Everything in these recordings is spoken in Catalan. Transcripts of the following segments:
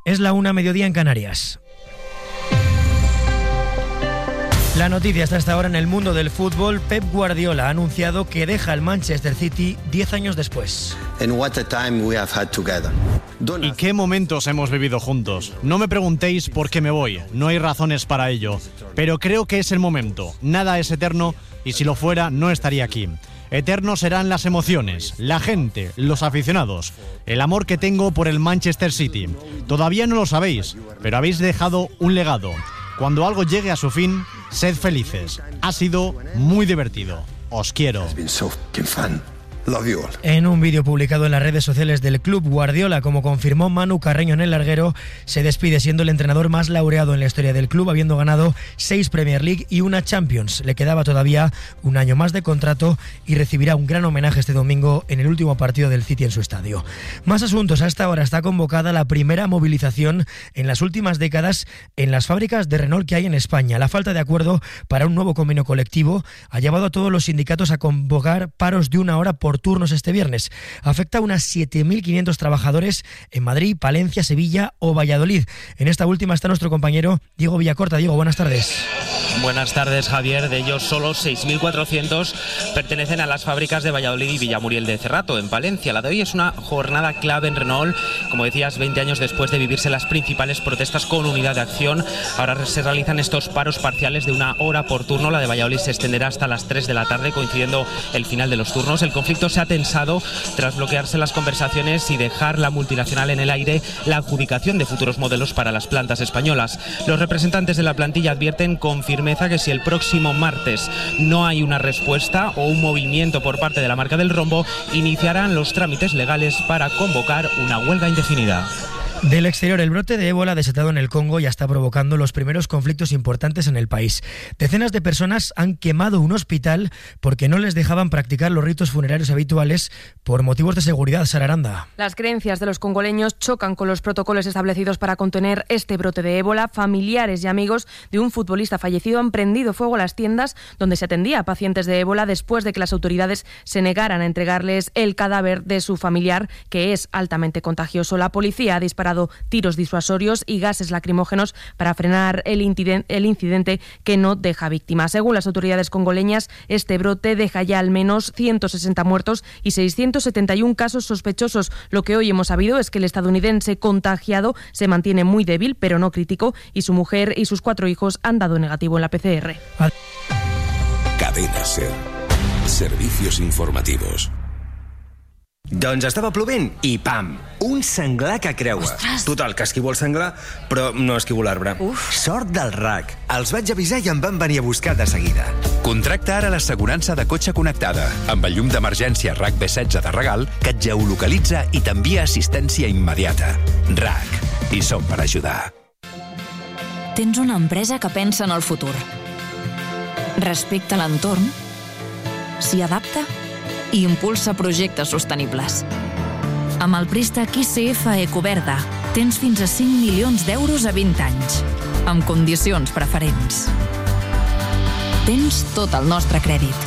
Es la 1:00 mediodía en Canarias. La noticia está hasta ahora en el mundo del fútbol. Pep Guardiola ha anunciado que deja el Manchester City 10 años después. ¿Y qué momentos hemos vivido juntos? No me preguntéis por qué me voy, no hay razones para ello. Pero creo que es el momento. Nada es eterno y si lo fuera no estaría aquí. Eternos serán las emociones, la gente, los aficionados, el amor que tengo por el Manchester City. Todavía no lo sabéis, pero habéis dejado un legado. Cuando algo llegue a su fin, sed felices. Ha sido muy divertido. Os quiero. En un vídeo publicado en las redes sociales del club, Guardiola, como confirmó Manu Carreño en El Larguero, se despide siendo el entrenador más laureado en la historia del club, habiendo ganado 6 Premier League y una Champions. Le quedaba todavía un año más de contrato y recibirá un gran homenaje este domingo en el último partido del City en su estadio. Más asuntos. A esta hora está convocada la primera movilización en las últimas décadas en las fábricas de Renault que hay en España. La falta de acuerdo para un nuevo convenio colectivo ha llevado a todos los sindicatos a convocar paros de 1 hora por turnos este viernes. Afecta a unas 7.500 trabajadores en Madrid, Palencia, Sevilla o Valladolid. En esta última está nuestro compañero Diego Villacorta. Diego, buenas tardes. Buenas tardes, Javier. De ellos, solo 6.400 pertenecen a las fábricas de Valladolid y Villamuriel de Cerrato, en Palencia. La de hoy es una jornada clave en Renault. Como decías, 20 años después de vivirse las principales protestas con unidad de acción, ahora se realizan estos paros parciales de 1 hora por turno. La de Valladolid se extenderá hasta las 3 de la tarde, coincidiendo el final de los turnos. El conflicto se ha tensado tras bloquearse las conversaciones y dejar la multinacional en el aire la adjudicación de futuros modelos para las plantas españolas. Los representantes de la plantilla advierten con firmeza que si el próximo martes no hay una respuesta o un movimiento por parte de la marca del rombo, iniciarán los trámites legales para convocar una huelga indefinida. Del exterior, el brote de ébola desatado en el Congo ya está provocando los primeros conflictos importantes en el país. Decenas de personas han quemado un hospital porque no les dejaban practicar los ritos funerarios habituales por motivos de seguridad. Sara Aranda. Las creencias de los congoleños chocan con los protocolos establecidos para contener este brote de ébola. Familiares y amigos de un futbolista fallecido han prendido fuego a las tiendas donde se atendía a pacientes de ébola después de que las autoridades se negaran a entregarles el cadáver de su familiar, que es altamente contagioso. La policía ha disparado tiros disuasorios y gases lacrimógenos para frenar el incidente que no deja víctimas. Según las autoridades congoleñas, este brote deja ya al menos 160 muertos y 671 casos sospechosos. Lo que hoy hemos sabido es que el estadounidense contagiado se mantiene muy débil, pero no crítico, y su mujer y sus 4 hijos han dado negativo en la PCR. Cadena SER. Servicios informativos. Doncs estava plovent i pam, un senglar que creua. Ostres. Total, que esquivo el senglar, però no esquivo l'arbre. Sort del RAC. Els vaig avisar i em van venir a buscar de seguida. Contracta ara l'assegurança de cotxe connectada amb el llum d'emergència RAC B16 de regal que et geolocalitza i t'envia assistència immediata. RAC. I som per ajudar. Tens una empresa que pensa en el futur. Respecta l'entorn, s'hi adapta i impulsa projectes sostenibles. Amb el préstec ICF Ecoverda tens fins a 5 milions d'euros a 20 anys, amb condicions preferents. Tens tot el nostre crèdit.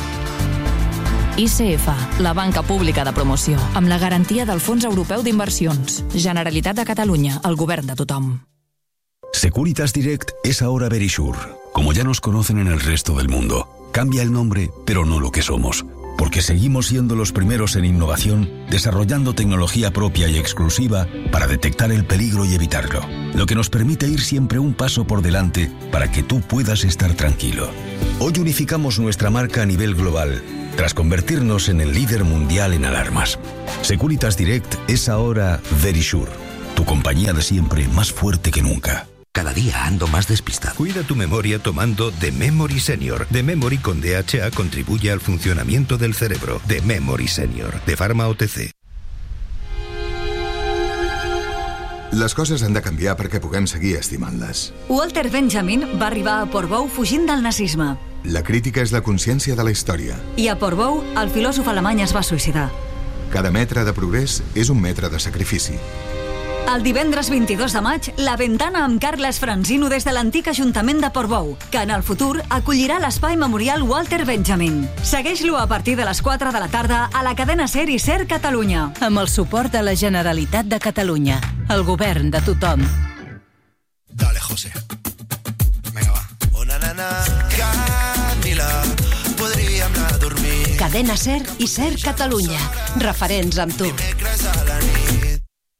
ICF, la banca pública de promoció, amb la garantia del Fons Europeu d'Inversions. Generalitat de Catalunya, el govern de tothom. Securitas Direct es ahora Verisure. Como ya nos conocen en el resto del mundo, cambia el nombre, pero no lo que somos. Porque seguimos siendo los primeros en innovación, desarrollando tecnología propia y exclusiva para detectar el peligro y evitarlo, lo que nos permite ir siempre un paso por delante para que tú puedas estar tranquilo. Hoy unificamos nuestra marca a nivel global, tras convertirnos en el líder mundial en alarmas. Securitas Direct es ahora Verisure, tu compañía de siempre más fuerte que nunca. Cada día ando más despistado. Cuida tu memoria tomando The Memory Senior. The Memory con DHA contribuye al funcionamiento del cerebro. The Memory Senior, de Pharma OTC. Les coses han de canviar perquè puguem seguir estimant-les. Walter Benjamin va arribar a Portbou fugint del nazisme. La crítica és la consciència de la història. I a Portbou, el filòsof alemany es va suïcidar. Cada metre de progrés és un metre de sacrifici. El divendres 22 de maig, La Ventana amb Carles Franzino des de l'antic Ajuntament de Portbou, que en el futur acollirà l'espai memorial Walter Benjamin. Segueix-lo a partir de les 4 de la tarda a la cadena SER i SER Catalunya. Amb el suport de la Generalitat de Catalunya, el govern de tothom. José. Vinga, va. Una nana, Camila, podríem anar a dormir. Cadena SER i SER Catalunya. Referents amb tu. Dimecres a la nit.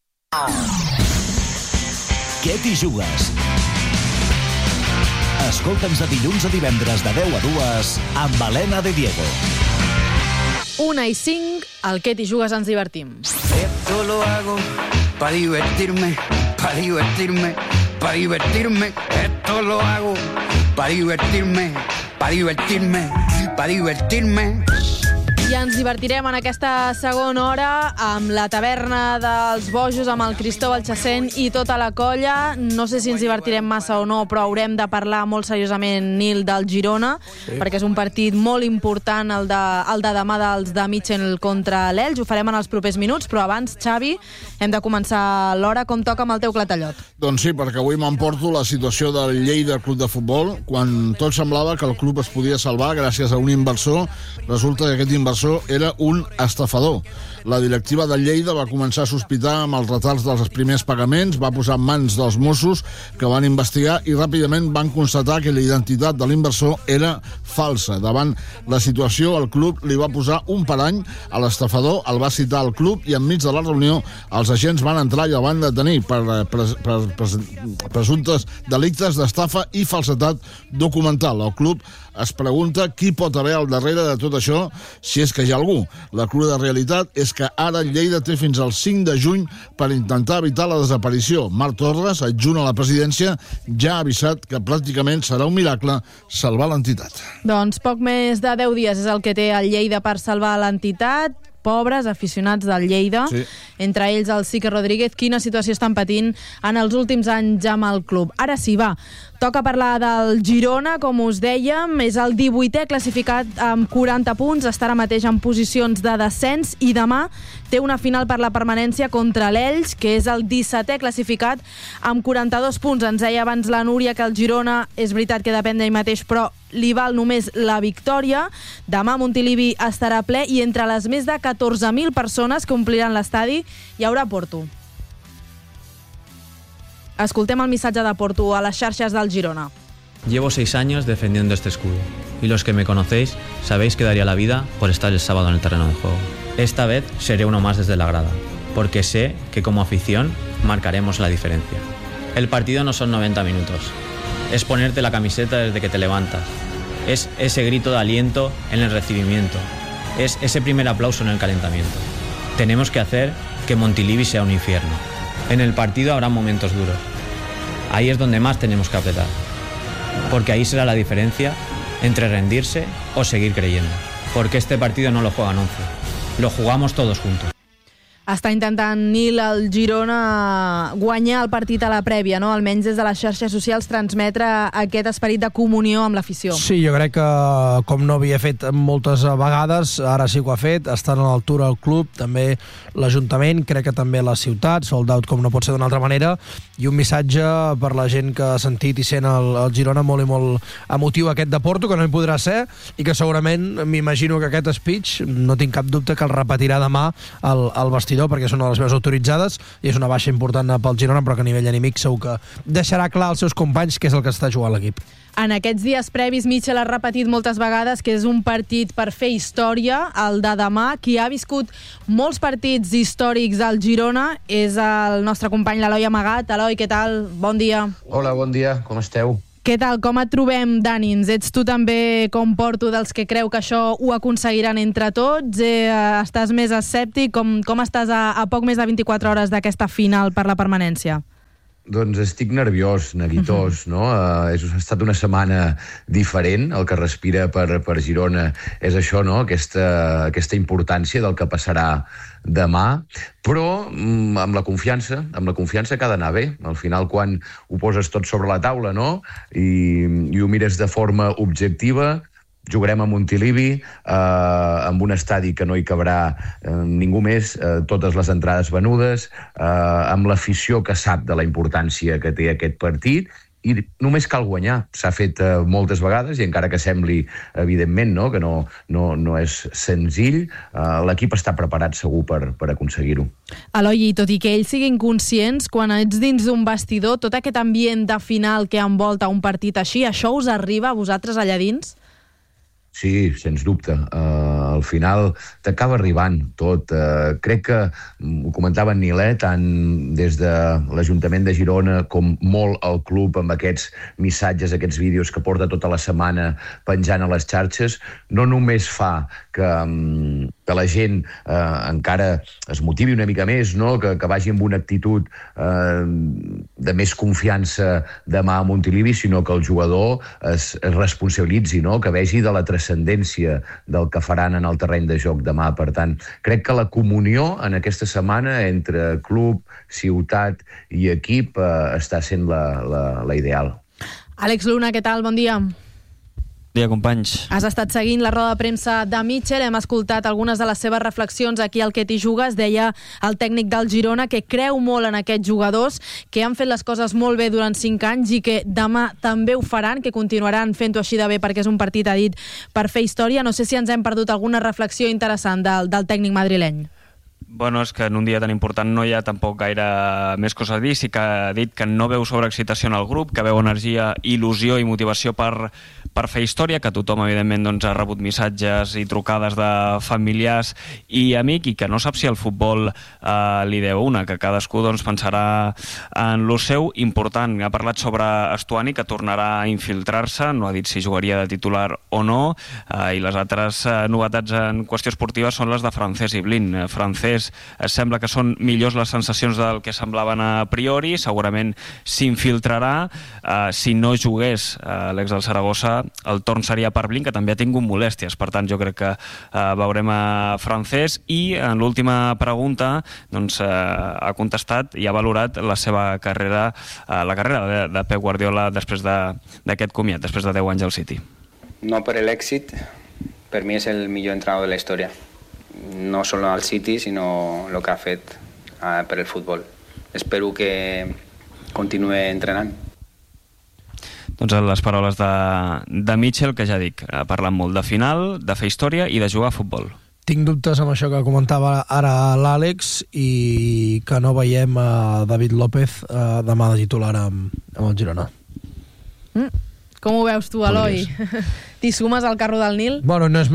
Què t'hi jugues? Escolta'ns de dilluns a divendres de 10 a 2 amb Helena de Diego. 1:05, al Què t'hi jugues ens divertim. Esto lo hago para divertirme, para divertirme, para divertirme. Esto lo hago para divertirme, para divertirme, para divertirme. I ens divertirem en aquesta segona hora amb la taverna dels bojos, amb el Cristóbal Chacén i tota la colla. No sé si ens divertirem massa o no, però haurem de parlar molt seriosament, Nil, del Girona, perquè és un partit molt important, el de demà dels de Mitchell contra l'Elx. Ho farem en els propers minuts, però abans, Xavi, hem de començar l'hora com toca amb el teu clatellot. Doncs sí, perquè avui m'emporto la situació del Lleida Club de Futbol. Quan tot semblava que el club es podia salvar gràcies a un inversor, resulta que aquest inversor era un estafador. La directiva del Lleida va començar a sospitar amb els retards dels primers pagaments, va posar en mans dels Mossos, que van investigar i ràpidament van constatar que la identitat de l'inversor era falsa. Davant la situació, el club li va posar un parany a l'estafador, el va citar al club i enmig de la reunió els agents van entrar i el van detenir per presumptes delictes d'estafa i falsedat documental. El club es pregunta qui pot haver al darrere de tot això, si és que hi ha algú. La cruda realitat és que ara Lleida té fins al 5 de juny per intentar evitar la desaparició. Marc Torres, adjunt a la presidència, ja ha avisat que pràcticament serà un miracle salvar l'entitat. Doncs poc més de 10 dies és el que té el Lleida per salvar l'entitat. Pobres aficionats del Lleida, sí. Entre ells el Sique Rodríguez. Quina situació estan patint en els últims anys amb el club. Ara sí, va, toca parlar del Girona, com us dèiem, és el 18è classificat amb 40 punts, està ara mateix en posicions de descens i demà té una final per la permanència contra l'Elx, que és el 17è classificat amb 42 punts. Ens deia abans la Núria que el Girona, és veritat que depèn d'ell mateix, però li val només la victòria. Demà Montilivi estarà ple i entre les més de 14.000 persones que ompliran l'estadi hi haurà Porto. Escoltem el missatge de Porto a les xarxes del Girona. Llevo 6 años defendiendo este escudo y los que me conocéis sabéis que daría la vida por estar el sábado en el terreno de juego. Esta vez seré uno más desde la grada, porque sé que como afición marcaremos la diferencia. El partido no son 90 minutos, es ponerte la camiseta desde que te levantas, es ese grito de aliento en el recibimiento, es ese primer aplauso en el calentamiento. Tenemos que hacer que Montilivi sea un infierno. En el partido habrá momentos duros. Ahí es donde más tenemos que apretar, porque ahí será la diferencia entre rendirse o seguir creyendo. Porque este partido no lo juegan 11, lo jugamos todos juntos. Està intentant Nil el Girona guanyar el partit a la prèvia, no? Almenys des de les xarxes socials transmetre aquest esperit de comunió amb l'afició. Sí, jo crec que com no havia fet moltes vegades, ara sí que ho ha fet, estan a l'altura el club, també l'Ajuntament, crec que també la ciutat, sold out com no pot ser d'una altra manera, i un missatge per la gent que ha sentit i sent el Girona molt i molt emotiu aquest de Porto, que no hi podrà ser, i que segurament m'imagino que aquest speech, no tinc cap dubte que el repetirà demà al vestidor, perquè és una de les veus autoritzades i és una baixa important pel Girona, però que a nivell anímic segur que deixarà clar als seus companys què és el que està jugant l'equip. En aquests dies previs, Mitchell ha repetit moltes vegades que és un partit per fer història, el de demà. Qui ha viscut molts partits històrics al Girona és el nostre company l'Eloi Amagat. Eloi, què tal? Bon dia. Hola, bon dia. Com esteu? Què tal? Com et trobem, Danins? Ets tu també, com Porto, dels que creu que això ho aconseguiran entre tots? Estàs més escèptic? Com estàs a poc més de 24 hores d'aquesta final per la permanència? Doncs estic nerviós, neguitós, no? Ha estat una setmana diferent. El que respira per Girona és això, no? Aquesta importància del que passarà demà, però amb la confiança que ha d'anar bé. Al final, quan ho poses tot sobre la taula, no? I ho mires de forma objectiva, jugarem a Montilivi, amb un estadi que no hi cabrà ningú més, totes les entrades venudes, amb l'afició que sap de la importància que té aquest partit i només cal guanyar. S'ha fet moltes vegades, i encara que sembli, evidentment, no? Que no és senzill, l'equip està preparat segur per aconseguir-ho. Eloi, tot i que ells siguin conscients, quan ets dins d'un vestidor, tot aquest ambient de final que envolta un partit així, això us arriba a vosaltres allà dins? Sí, sens dubte. Al final t'acaba arribant tot. Crec que, ho comentava en Nil, tant des de l'Ajuntament de Girona com molt el club amb aquests missatges, aquests vídeos que porta tota la setmana penjant a les xarxes, no només fa que la gent encara es motivi una mica més, no? Que vagi amb una actitud de més confiança demà a Montilivi, sinó que el jugador es responsabilitzi, no? Que vegi de la transcendència del que faran en el terreny de joc demà. Per tant, crec que la comunió en aquesta setmana entre club, ciutat i equip està sent la ideal. Àlex Luna, què tal? Bon dia. Bon dia, companys. Has estat seguint la roda de premsa de Mitchell, hem escoltat algunes de les seves reflexions aquí al Que t'hi jugues. Deia el tècnic del Girona que creu molt en aquests jugadors, que han fet les coses molt bé durant 5 anys i que demà també ho faran, que continuaran fent-ho així de bé perquè és un partit, ha dit, per fer història. No sé si ens hem perdut alguna reflexió interessant del tècnic madrileny. Bueno, és que en un dia tan important no hi ha tampoc gaire més coses a dir. Sí que ha dit que no veu sobreexcitació en el grup, que veu energia, il·lusió i motivació per fer història, que tothom, evidentment, doncs, ha rebut missatges i trucades de familiars i amics, i que no sap si el futbol li deu una, que cadascú doncs, pensarà en lo seu. Important, ha parlat sobre Estuani, que tornarà a infiltrar-se, no ha dit si jugaria de titular o no, i les altres novetats en qüestió esportiva són les de Francés i Blin. Francés sembla que són millors les sensacions del que semblaven a priori, segurament s'infiltrarà. Si no jugués l'ex del Saragossa, el torn seria per Blin, que també ha tingut molèsties. Per tant, jo crec que veurem a Francés. I en l'última pregunta doncs, ha contestat i ha valorat la seva carrera, la carrera de Pep Guardiola després d'aquest comiat, després de 10 anys al City. No per l'èxit, per mi és el millor entrenador de la història. No solo al City, sino lo que ha fet per el futbol. Espero que continuï entrenant. Doncs les paraules de Mitchell, que ja dic, parlen molt de final, de fer història i de jugar a futbol. Tinc dubtes amb això que comentava ara l'Àlex i que no veiem a David López demà de titular amb el Girona. Com ho veus tu, Eloi? T'hi sumes al carro del Nil? Bueno, no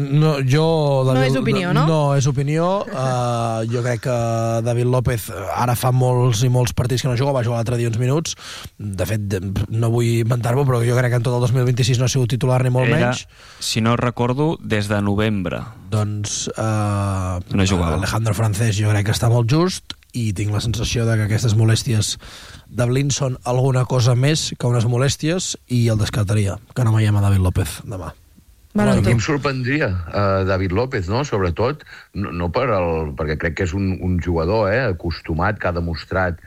és opinió, no? No, és opinió. Jo crec que David López ara fa molts i molts partits que no juga, va jugar l'altre dia uns minuts. De fet, no vull inventar-m'ho, però jo crec que en tot el 2026 no ha sigut titular ni molt menys. Si no recordo, des de novembre. Doncs no jugava. Alejandro Francés jo crec que està molt just i tinc la sensació de que aquestes molèsties de Blin són alguna cosa més que unes molèsties i el descartaria, que no veiem a David López demà. A mi em sorprendria David López, no? Sobretot, no perquè crec que és un jugador acostumat, que ha demostrat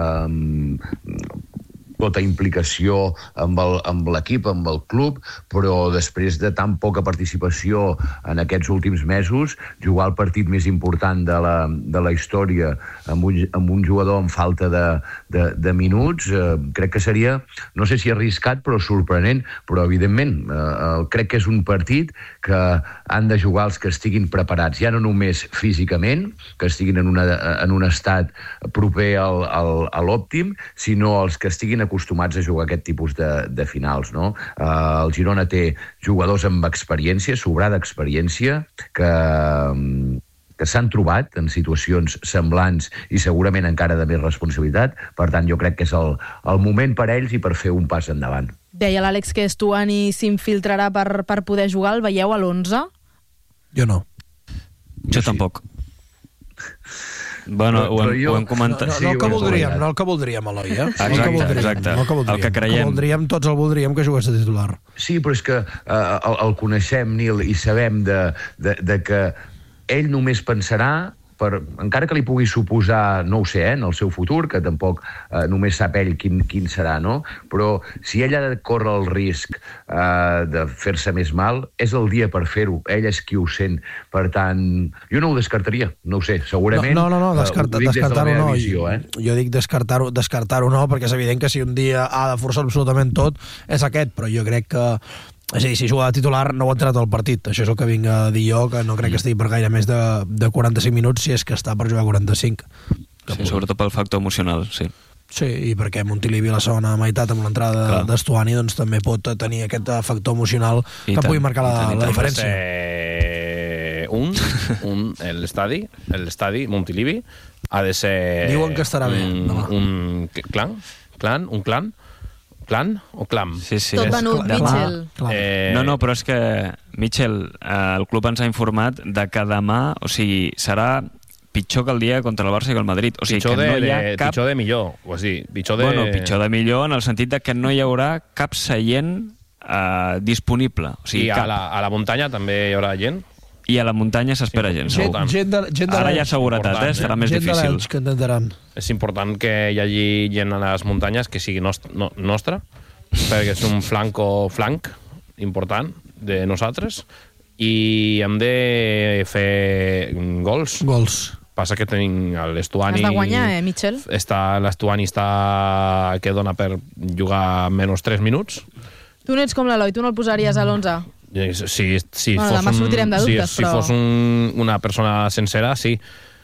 tota implicació amb l'equip, amb el club, però després de tan poca participació en aquests últims mesos, jugar el partit més important de la història amb un jugador amb falta de minuts, crec que seria, no sé si arriscat, però sorprenent. Però, evidentment, crec que és un partit que han de jugar els que estiguin preparats, ja no només físicament, que estiguin en un estat proper a l'òptim, sinó els que estiguin acostumats a jugar aquest tipus de finals, no? El Girona té jugadors amb experiència, sobrada experiència, que s'han trobat en situacions semblants i segurament encara de més responsabilitat. Per tant, jo crec que és el moment per a ells i per fer un pas endavant. Deia l'Àlex que Estuani s'infiltrarà per poder jugar. El veieu a l'11? Jo no. Jo tampoc. Bueno, ho hem comentat. No el que voldríem, Eloi, Exacte. El que creiem. Tots el voldríem que jugués de titular. Sí, però és que el coneixem, Nil, i sabem de que ell només pensarà encara que li pugui suposar, no ho sé, en el seu futur, que tampoc només sap ell quin serà, no? Però si ell ha de córrer el risc de fer-se més mal, és el dia per fer-ho. Ell és qui ho sent. Per tant, jo no ho descartaria, no ho sé, segurament... No, descartar-ho no. Jo dic descartar-ho no, perquè és evident que si un dia ha de forçar absolutament tot, és aquest, però jo crec que... És a dir, si juga de titular no ho ha entrat al partit. Això és el que vinc a dir jo, que no crec que estigui per gaire més de 45 minuts, si és que està per jugar 45. Sí, sobretot pel factor emocional, sí. Sí, i perquè Montilivi a la segona meitat amb l'entrada d'Estuani doncs també pot tenir aquest factor emocional que pugui marcar la diferència. L'estadi Montilivi ha de ser... Diuen que estarà bé. Un clan o clam? Sí. Tot venut, Mitchell. No, però és que, Mitchell, el club ens ha informat de que demà, o sigui, serà pitjor que el dia contra el Barça i el Madrid. O sigui, pitjor que no hi ha cap... Pitjor de millor. O sigui, pitjor de... Bueno, pitjor de millor en el sentit de que no hi haurà cap seient disponible. O sigui, I a la muntanya també hi haurà gent? I a la muntanya s'espera gent. Ara hi ha seguretat, serà més difícil. És important que hi hagi gent a les muntanyes que sigui nostra, perquè és un flanc important de nosaltres, i hem de fer gols. Passa que tenim l'Estuani... Has de guanyar, Mitchell? L'Estuani que dona per jugar menys 3 minuts. Tu no ets com l'Eloi, tu no el posaries a l'11? Demà sortirem de dubtes, si fos una persona sencera, sí.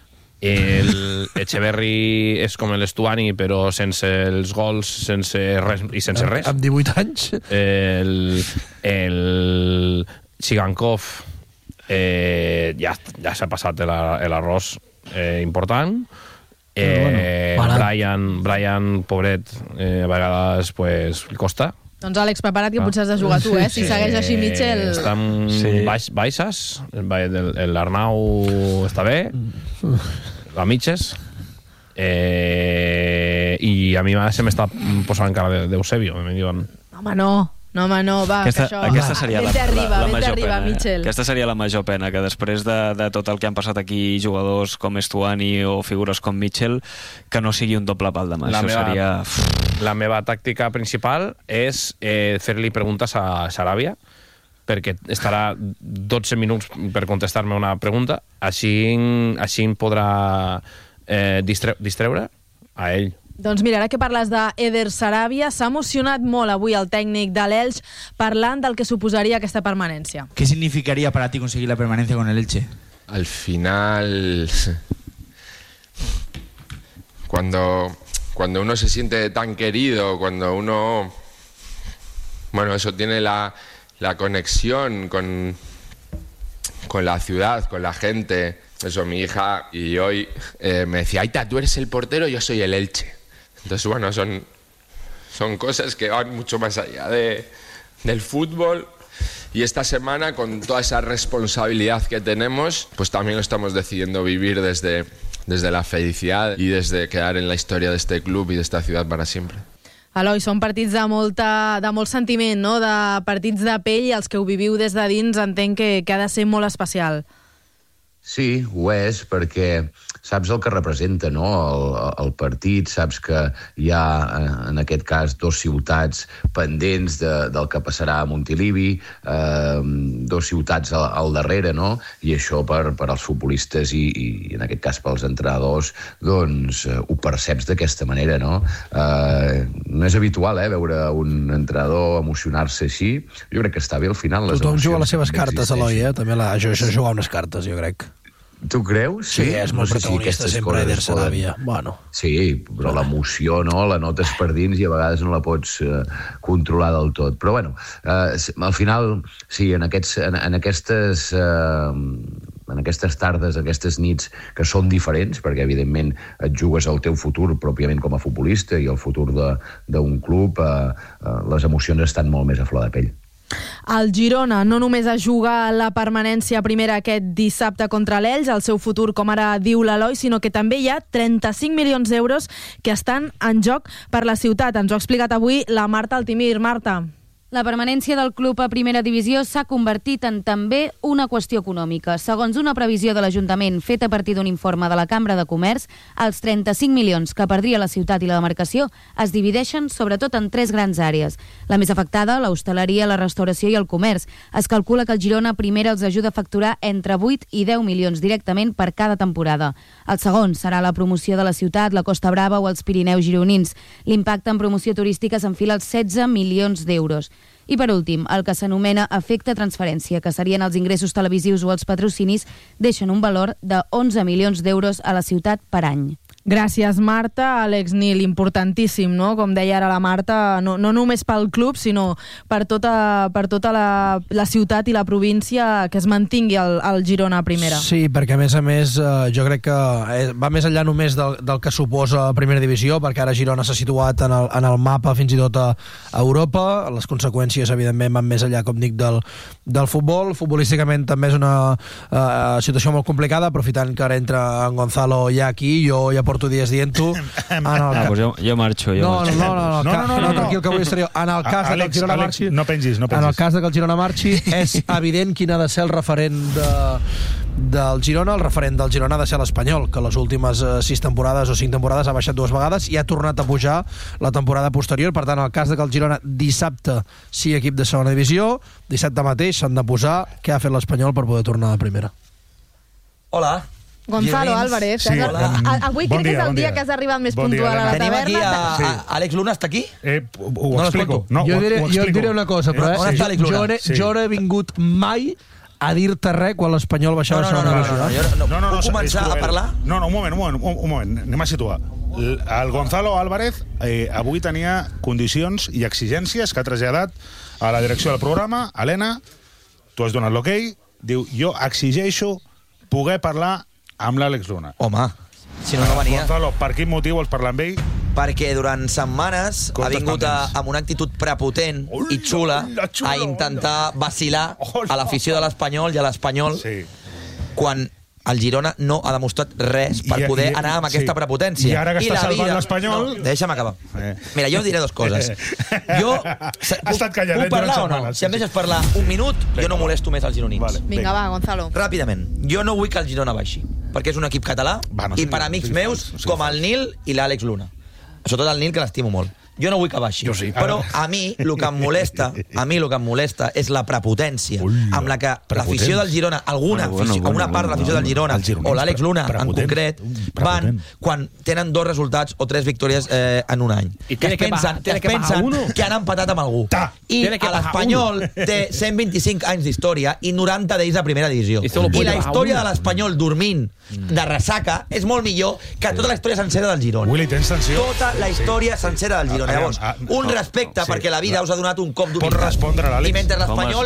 Echeverri és com l'Estuani, però sense els gols, sense res. Amb 18 anys? El Chigankov ja s'ha passat l'arròs important. Brian, pobret, a vegades li costa. Doncs Àlex, prepara't que potser has de jugar tu, Si segueix així, Mitchell... Estan baixes, l'Arnau està bé, la Mitges, i a mi se m'està posant encara d'Eusebio, em diuen... Home, no, va, aquesta seria la major pena. Mitchell. Aquesta seria la major pena, que després de tot el que han passat aquí jugadors com Estuani o figures com Mitchell, que no sigui un doble pal demà. La meva tàctica principal és fer-li preguntes a Sarabia, perquè estarà 12 minuts per contestar-me una pregunta, així em podrà distreure a ell. Doncs mira, ara que parles d'Eder Sarabia, s'ha emocionat molt avui el tècnic de l'Elx parlant del que suposaría esta permanencia. ¿Qué significaría para ti conseguir la permanencia con el Elche? Al final, cuando uno se siente tan querido, cuando uno, eso tiene la conexión con la ciudad, con la gente. Eso, mi hija y hoy me decía, Aita, tú eres el portero, yo soy el Elche. Entonces, son cosas que van mucho más allá del fútbol. Y esta semana, con toda esa responsabilidad que tenemos, pues también lo estamos decidiendo vivir desde la felicidad y desde quedar en la historia de este club y de esta ciudad para siempre. Eloi, són partits de molt sentiment, no? De partits de pell, i els que ho viviu des de dins entenc que ha de ser molt especial. Sí, ho és, perquè saps el que representa, no? El partit, saps que hi ha, en aquest cas, dos ciutats pendents del que passarà a Montilivi, dos ciutats al darrere, no? I això per als futbolistes i en aquest cas pels entrenadors, doncs ho perceps d'aquesta manera, no? No és habitual, veure un entrenador emocionar-se així. Jo crec que està bé al final. Tothom juga les seves cartes, Eloi, també això és jugar unes cartes, jo crec. Tu creus? Sí, és molt protagonista sempre Eder Sarabia. Sí, però l'emoció, no?, la notes per dins i a vegades no la pots controlar del tot. Però, al final, sí, en aquestes tardes, aquestes nits que són diferents, perquè, evidentment, et jugues el teu futur pròpiament com a futbolista i el futur d'un club, les emocions estan molt més a flor de pell. El Girona no només es juga la permanència primera aquest dissabte contra l'Elx, el seu futur, com ara diu l'Eloi, sinó que també hi ha 35 milions d'euros que estan en joc per la ciutat. Ens ho ha explicat avui la Marta Altimir. Marta. La permanència del club a primera divisió s'ha convertit en també una qüestió econòmica. Segons una previsió de l'Ajuntament feta a partir d'un informe de la Cambra de Comerç, els 35 milions que perdria la ciutat i la demarcació es divideixen sobretot en 3 grans àrees. La més afectada, l'hostaleria, la restauració i el comerç. Es calcula que el Girona primera els ajuda a facturar entre 8 i 10 milions directament per cada temporada. El segon serà la promoció de la ciutat, la Costa Brava o els Pirineus gironins. L'impacte en promoció turística s'enfila als 16 milions d'euros. I per últim, el que s'anomena efecte transferència, que serien els ingressos televisius o els patrocinis, deixen un valor de 11 milions d'euros a la ciutat per any. Gràcies, Marta. Àlex Nil, importantíssim, no? Com deia ara la Marta, no només pel club, sinó per tota la ciutat i la província, que es mantingui el Girona a primera. Sí, perquè a més, jo crec que va més enllà només del que suposa primera divisió, perquè ara Girona s'ha situat en el mapa fins i tot a Europa. Les conseqüències, evidentment, van més enllà, com dic, del futbol. Futbolísticament també és una situació molt complicada, aprofitant que ara entra en Gonzalo ja aquí, jo ja porto dies dient-ho. Pues jo marxo. No, tranquil, que vull estar jo. En el cas que el Girona marxi... No pengis. En el cas que el Girona marxi, és evident quin ha de ser el referent del Girona. El referent del Girona ha de ser l'Espanyol, que les últimes 6 temporades o 5 temporades ha baixat 2 vegades i ha tornat a pujar la temporada posterior. Per tant, en el cas que el Girona dissabte sigui equip de segona divisió, dissabte mateix s'han de posar què ha fet l'Espanyol per poder tornar a primera. Hola. Gonzalo Álvarez, sí, avui crec que és el dia que has arribat més puntual a la taverna. Tenim aquí Àlex Luna, està aquí? Ho explico. Jo et diré una cosa, però on està Àlex Luna? Jo no he vingut mai a dir-te res quan l'Espanyol baixava a segona divisió. Puc començar a parlar? No, un moment, anem a situar. El Gonzalo Álvarez avui tenia condicions i exigències que ha traslladat a la direcció del programa. Helena, tu has donat l'ok, diu, jo exigeixo poder parlar amb l'Àlex Luna. Home, si no venia. Gonzalo, per quin motiu vols parlar amb ell? Perquè durant setmanes ha vingut amb una actitud prepotent i xula a intentar vacilar a l'afició de l'Espanyol i a l'Espanyol quan el Girona no ha demostrat res per poder anar amb aquesta prepotència. I ara que està salvant l'Espanyol... No, deixa'm acabar. Mira, jo diré 2 coses. Jo... Puc parlar o no? Si em deixes parlar un minut, jo no molesto més els gironins. Vinga, va, Gonzalo. Ràpidament. Jo no vull que el Girona baixi, perquè és un equip català i per amics meus com el Nil i l'Àlex Luna. Sobretot el Nil, que l'estimo molt. Jo no vull que baixi, però a mi el que em molesta és la prepotència amb la que l'afició del Girona, alguna part de l'afició del Girona o l'Àlex Luna en concret van quan tenen 2 resultats o 3 victòries en un any. Que es pensen que han empatat amb algú. I l'Espanyol té 125 anys d'història i 90 d'ells a primera divisió. I la història de l'Espanyol dormint de ressaca és molt millor que tota la història sencera del Girona. Willy, tens tensió? Tota la història sencera del Girona. Llavors, un respecte perquè la vida us ha donat un cop d'humilitat. Pots respondre, l'Àlex? I mentre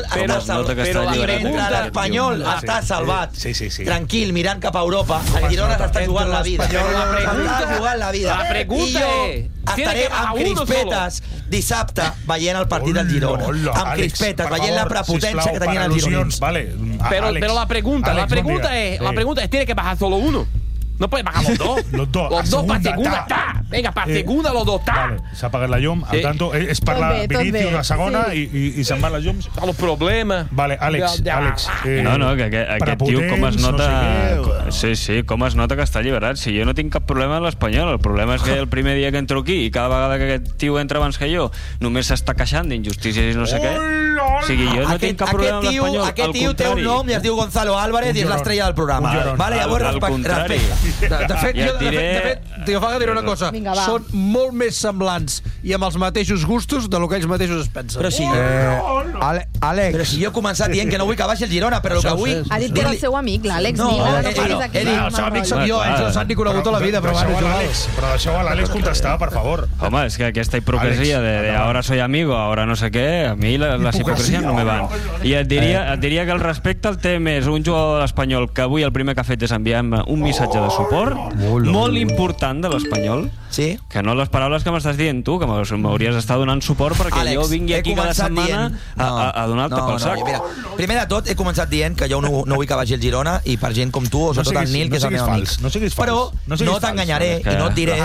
l'Espanyol està salvat, tranquil, mirant cap a Europa, el Girona s'està jugant la vida. S'està jugant la vida. I jo estaré amb crispetes dissabte veient el partit del Girona. Amb crispetes, veient la prepotència que tenien els gironins. Pero la pregunta es, ¿tiene que bajar solo uno? No puedes bajar los dos. Los dos para segunda, está. Venga, para segunda los dos, está. Vale, s'ha apagat la llum. Al tanto, és per la Vinicius la segona i se'n van les llums. Els problemes. Vale, Àlex. No, que aquest tio com es nota... Sí, com es nota que està alliberat. Si jo no tinc cap problema amb l'Espanyol, el problema és que el primer dia que entro aquí i cada vegada que aquest tio entra abans que jo només s'està queixant d'injustícies i no sé què. O sigui, jo no tinc cap problema amb l'Espanyol. Aquest tio té un nom i es diu Gonzalo Álvarez i és l'estrella del programa. Vale, llavors respecte. De fet, jo fa que diré una cosa. Són molt més semblants i amb els mateixos gustos de lo que ells mateixos es pensen. Però sí. Àlex. Però si jo he començat dient que no vull que baixi el Girona, però el que vull... Ha dit que era el seu amic, l'Àlex Nil. El seu amic soc jo, ells no s'han ni conegut a la vida, però deixeu a l'Àlex contestar, per favor. Home, és que aquesta hipocresia de ahora soy amigo, ahora no sé què, a mi les hipocresies no me van. I et diria que el respecte el té més un jugador de l'Espanyol que avui el primer que ha fet és enviar un missatge de suport molt important de l'Espanyol que no les paraules que m'estàs dient tu, que m'hauries d'estar donant suport perquè Àlex, jo vingui aquí cada setmana a donar-te pel sac. Mira, primer de tot, he començat dient que jo no vull que vagi el Girona i per gent com tu, o sobretot el Nil, que és el meu amic. Però no t'enganyaré i no et diré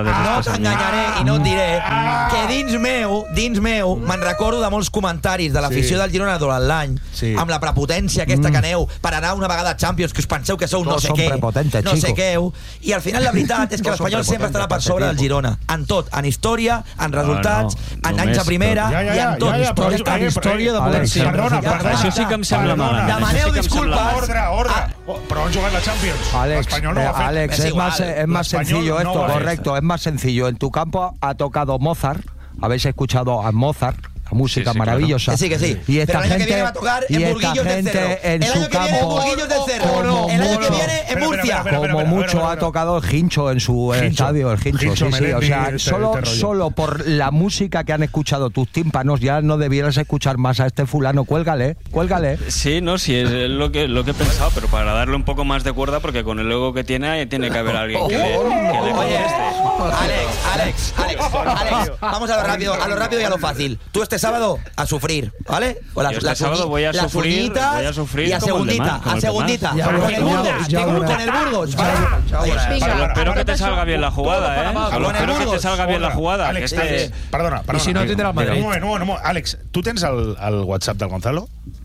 que dins meu me'n recordo de molts comentaris de l'afició del Girona durant l'any, amb la prepotència aquesta que aneu per anar una vegada a Champions, que us penseu que sou no sé què, i al final la veritat és que l'Espanyol sempre estarà per sobre del Girona, en tot, en història, en resultats, en anys a primera i en tot. En història de poder ser. Això sí que em sembla malament. Demaneu disculpas. Pero han jugado la Champions. Alex, es más sencillo esto, correcto, es más sencillo. En tu campo ha tocado Mozart, habéis escuchado a Mozart, la música maravillosa. Que sí. Y esta gente, que viene va a tocar en Burguillos del Cerro. En su campo, el año que viene en Murcia. Como mucho ha tocado el Hincho en su estadio, el Hincho, sí. O sea, solo por la música que han escuchado tus tímpanos ya no debieras escuchar más a este fulano. Cuélgale. Sí, no, sí, es lo que he pensado, pero para darle un poco más de cuerda, porque con el ego que tiene que haber alguien que le conteste. Alex, vamos a lo rápido y a lo fácil. Tú este sábado a sufrir, ¿vale? Este sábado voy a sufrir y a segundita. Con el Burgos. Espero que te salga bien la jugada, Espero que te salga bien la jugada. Alex, perdona. I si no, tindrà el Madrid. Un moment. Àlex, tu tens el WhatsApp del Gonzalo?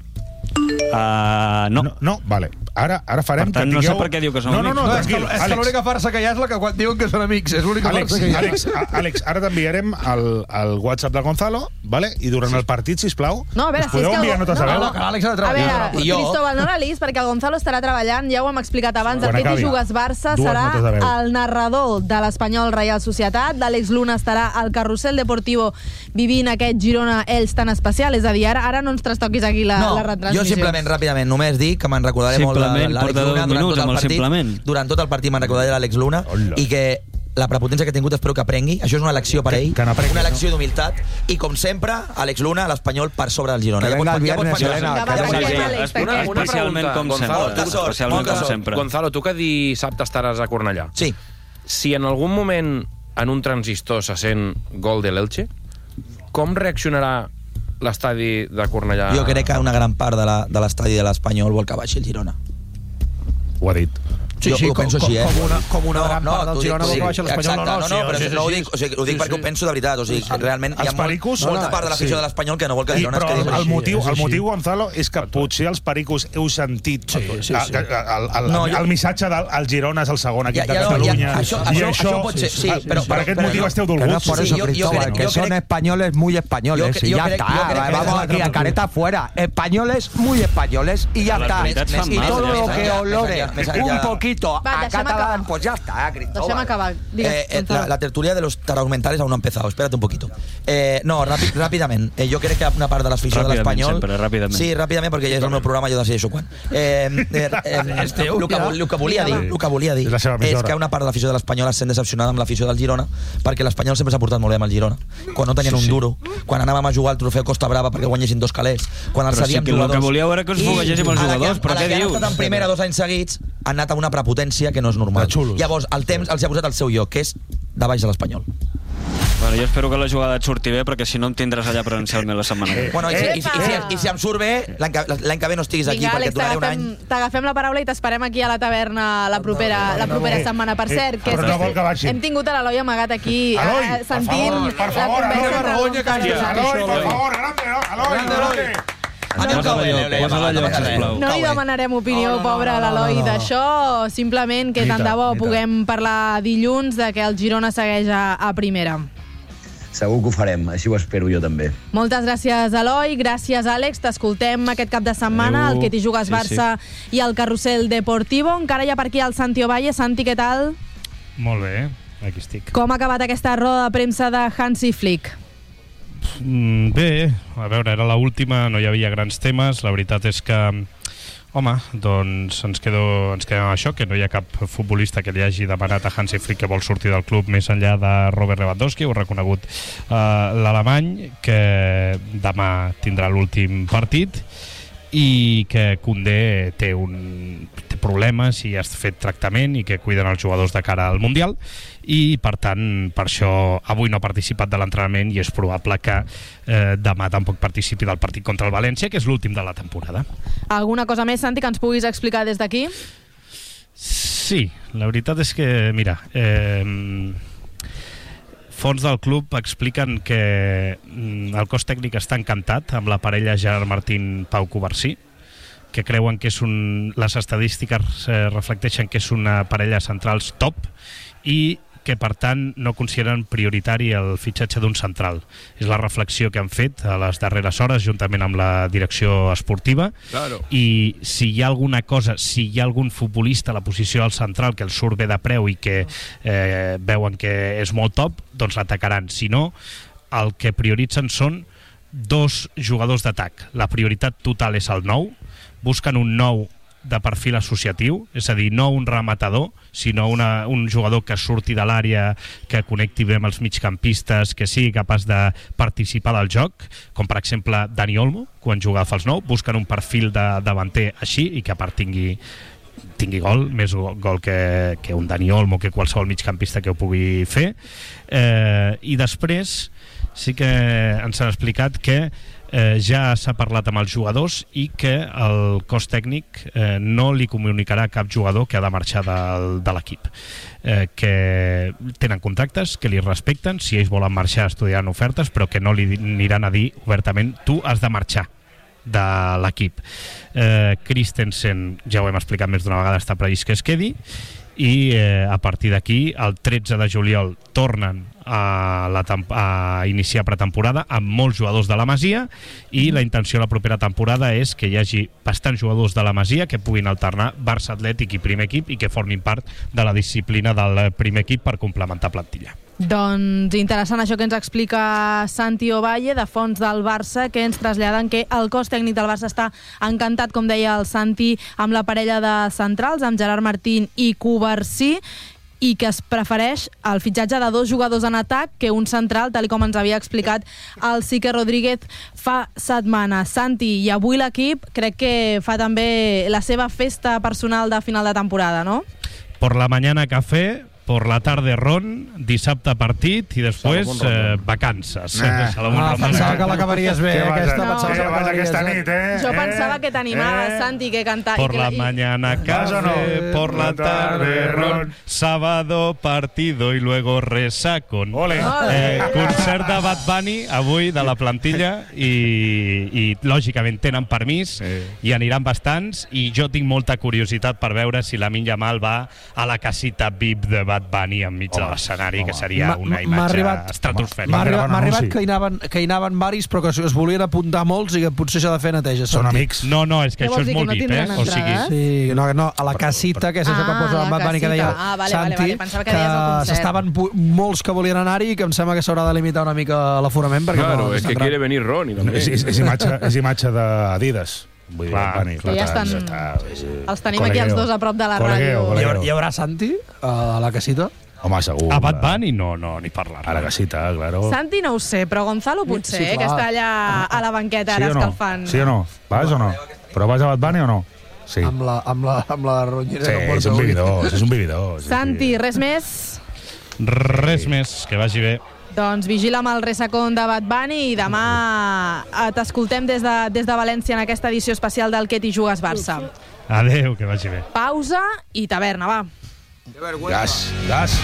No. Vale. Ara farem per tant, no sé per què diu que són amics. No, és que l'única farsa que hi ha és la que quan diuen que són amics. És l'única farsa que hi ha. Àlex, ara t'enviarem el WhatsApp del Gonzalo, vale? I durant el partit, sisplau, no, a veure, us podeu enviar notes a veu? No, que l'Àlex ha de treballar. A veure, Cristóbal, no la lis, perquè el Gonzalo estarà treballant, ja ho hem explicat abans, el Petit Jugues Barça serà el narrador de l'Espanyol Reial Societat, l'Àlex Luna estarà al Carrusel Deportivo vivint aquest Girona-Elx tan especial, és a dir, ara no ens trastoquis aquí la retransmissió. Jo simplement, ràpidament, només dic que me'n recordaré molt de l'Àlex Luna durant tot el partit me'n recordaré l'Àlex Luna i que la prepotència que ha tingut espero que aprengui, això és una lecció per ell, una lecció d'humilitat i com sempre, Àlex Luna, l'Espanyol per sobre del Girona. Especialment com sempre. Gonzalo, tu que dissabte estaràs a Cornellà. Sí. Si en algun moment en un transistor se sent gol de l'Elche, com reaccionarà l'estadi de Cornellà? Jo crec que una gran part de l'estadi de l'Espanyol vol que baixi el Girona. Ho ha dit. Sí, ho penso així, com una gran part del Girona vol que baixi l'Espanyol. No, però no ho dic, ho dic perquè ho penso de veritat. O sigui, realment hi ha molta part de l'afició de l'Espanyol que no vol que el Girona es quedi. Però el motiu, Gonzalo, és que potser els pericos heu sentit el missatge del Girona és el segon equip de Catalunya. Això pot ser, sí. Per aquest motiu esteu dolguts. Por eso, Cristóbal, que son españoles muy españoles. Y ya está. Vamos aquí a careta afuera. Españoles muy españoles y ya está. Y todo lo que olore un poquito a catalán, pues ya está, Cristóbal. Deixem acabar. La tertulia de los taramentales aún no ha empezado. Espérate un poquito. No, ràpidament. Jo crec que una part de l'afició de l'Espanyol... Sí, ràpidament, perquè ja és el meu programa, jo decideixo quan. El que volia dir és que una part de l'afició de l'Espanyol es sent decepcionada amb l'afició del Girona, perquè l'Espanyol sempre s'ha portat molt bé amb el Girona. Quan no tenien un duro, quan anàvem a jugar al trofeu Costa Brava perquè guanyessin 2 calés, quan els cedíem jugadors... El que volíeu era que us foguegéssim els jugadors, però què dius? A la que han estat en primera 2 anys seguits, han anat amb una prepotència que no és normal. Llavors, el temps els ha posat al seu lloc, que és de baix de l'Espanyol. Bueno, jo espero que la jugada et surti bé, perquè si no em tindràs allà presencialment la setmana que ve. Bueno, i si em surt bé, l'any que ve no estiguis aquí, perquè et donaré un any. T'agafem la paraula i t'esperem aquí a la taverna la propera setmana. Per cert, que hem tingut a l'Eloi amagat aquí sentint la conversa. No li demanarem opinió, pobre a l'Eloi, d'això. Simplement que tant de bo puguem parlar dilluns de que el Girona segueix a primera. Segur que ho farem, així ho espero jo també. Moltes gràcies, Eloi. Gràcies, Àlex. T'escoltem aquest cap de setmana al Petit Jugues Barça i al Carrusel Deportivo. Encara hi ha per aquí el Santi Ovalle. Santi, què tal? Molt bé, aquí estic. Com ha acabat aquesta roda de premsa de Hansi Flick? Bé, a veure, era l'última, no hi havia grans temes. La veritat és que, home, doncs ens quedem amb això, que no hi ha cap futbolista que li hagi demanat a Hansi Flick que vol sortir del club més enllà de Robert Lewandowski. Ho ha reconegut l'alemany, que demà tindrà l'últim partit. i que Koundé té problemes i ha fet tractament i que cuiden els jugadors de cara al Mundial, i per tant per això avui no ha participat de l'entrenament i és probable que demà tampoc participi del partit contra el València, que és l'últim de la temporada. Alguna cosa més, Santi, que ens puguis explicar des d'aquí? Sí, la veritat és que, mira, fons del club expliquen que el cos tècnic està encantat amb la parella Gerard Martín-Pau Covarsí, que creuen que les estadístiques reflecteixen que és una parella centrals top i que per tant no consideren prioritari el fitxatge d'un central. És la reflexió que han fet a les darreres hores juntament amb la direcció esportiva. Claro. I si hi ha alguna cosa, si hi ha algun futbolista a la posició del central que els surt bé de preu i que veuen que és molt top, doncs l'atacaran. Si no, el que prioritzen són dos jugadors d'atac. La prioritat total és el 9, busquen un 9 de perfil associatiu, és a dir, no un rematador, sinó un jugador que surti de l'àrea, que connecti bé amb els migcampistes, que sigui capaç de participar del joc, com per exemple Dani Olmo, quan juga a fals 9, busquen un perfil de davanter així i que a part tingui gol, més gol que un Dani Olmo, que qualsevol migcampista que ho pugui fer. I després sí que ens han explicat que ja s'ha parlat amb els jugadors i que el cos tècnic no li comunicarà a cap jugador que ha de marxar de l'equip, que tenen contractes, que li respecten, si ells volen marxar estudiaran ofertes, però que no li aniran a dir obertament tu has de marxar de l'equip. Christensen, ja ho hem explicat més d'una vegada, està previst que es quedi, i a partir d'aquí el 13 de juliol tornen a iniciar pretemporada amb molts jugadors de la Masia, i la intenció la propera temporada és que hi hagi bastants jugadors de la Masia que puguin alternar Barça Atlètic i primer equip i que formin part de la disciplina del primer equip per complementar plantilla. Doncs interessant això que ens explica Santi Ovalle, de fons del Barça, que ens traslladen que el cos tècnic del Barça està encantat, com deia el Santi, amb la parella de centrals, amb Gerard Martín i Covarsí, i que es prefereix el fitxatge de dos jugadors en atac que un central, tal com ens havia explicat el Quique Rodríguez fa setmanes. Santi, i avui l'equip crec que fa també la seva festa personal de final de temporada, ¿no? Por la mañana café, por la tarde ron, dissabte partit i després vacances. Pensava que l'acabaries bé, aquesta nit, Jo pensava que t'animaves, Santi, que cantar. Por la mañana café, por la tarde ron, sábado partido y luego resacón. Concert de Bad Bunny avui de la plantilla i lògicament tenen permís i aniran bastants, i jo tinc molta curiositat per veure si Lamine Yamal va a la casita VIP de Bad Bunny enmig de l'escenari, que seria una imatge estratosfèrica. M'ha arribat que hi anaven varis, però que es volien apuntar molts i que potser s'ha de fer neteja. Són amics. No, és que això és molt VIP, O sigui, no, a la casita, que és això que posa el Bad Bunny, que deia Santi, que s'estaven molts que volien anar-hi i que em sembla que s'haurà de limitar una mica l'aforament. Claro, és que quiere venir Ron. És imatge d'Adidas. Que ja estan... Els tenim aquí els dos a prop de la ràdio. Hi haurà Santi a la casita? Home, segur. A Bad Bunny no, ni parlar. A la casita, claro. Santi no ho sé, però Gonzalo potser, que està allà a la banqueta ara escalfant. Sí o no? Vas o no? Però vas a Bad Bunny o no? Sí. Amb la ronyera que porta. Sí, és un vividor. Santi, res més? Res més, que vagi bé. Doncs vigila amb el resacón de Bad Bunny i demà t'escoltem des de València en aquesta edició especial del Què t'hi jugues Barça. Adéu, que vagi bé. Pausa i taverna, va. Gas.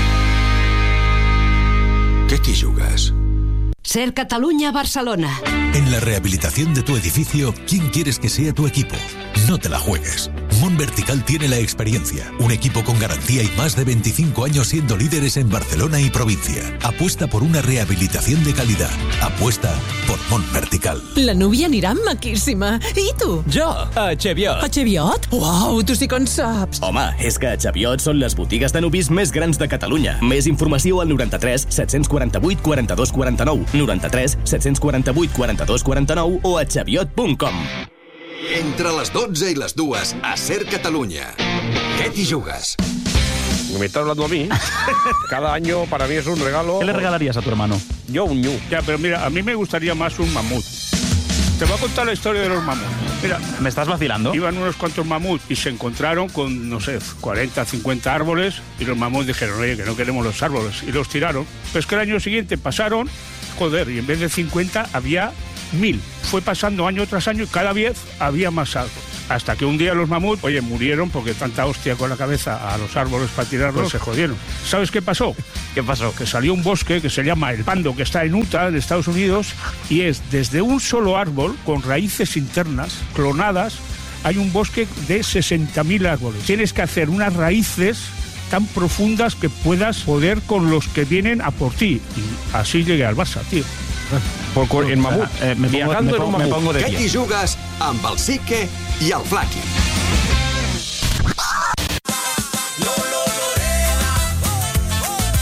¿Qué te jugas? Ser Catalunya Barcelona. En la rehabilitación de tu edificio, ¿quién quieres que sea tu equipo? No te la juegues. Mon Vertical tiene la experiencia, un equipo con garantía y más de 25 años siendo líderes en Barcelona y provincia. Apuesta por una rehabilitación de calidad. Apuesta por Mon Vertical. La núvia anirà maquíssima. I tu? Jo, a Cheviot. A Cheviot? Uau, tu sí que en saps. Home, és que a Cheviot són les botigues de nuvis més grans de Catalunya. Més informació al 93 748 42 49, 93 748 42 49 o a cheviot.com. Entre les 12 i les 2 a Ser Catalunya. ¿Qué te jugas? Me estás hablando a mí. Cada año para mí es un regalo. ¿Qué le regalarías a tu hermano? Yo un ñu. Ya, pero mira, a mí me gustaría más un mamut. Te voy a contar la historia de los mamuts. Mira, ¿me estás vacilando? Iban unos cuantos mamuts y se encontraron con, no sé, 40, 50 árboles y los mamuts dijeron, oye, que no queremos los árboles, y los tiraron. Pero es que el año siguiente pasaron, joder, y en vez de 50 había 1000. Fue pasando año tras año y cada vez había más árboles. Hasta que un día los mamuts, oye, murieron porque tanta hostia con la cabeza a los árboles para tirarlos, se jodieron. ¿Sabes qué pasó? ¿Qué pasó? Que salió un bosque que se llama el Pando, que está en Utah, en Estados Unidos, y es desde un solo árbol, con raíces internas, clonadas, hay un bosque de 60.000 árboles. Tienes que hacer unas raíces tan profundas que puedas poder con los que vienen a por ti. Y así llegué al Barça, tío. En mamut. Me pongo de pie. Què t'hi jugues amb el Sique i el Flaqui?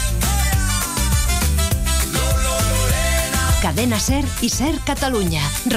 Cadena SER i SER Catalunya.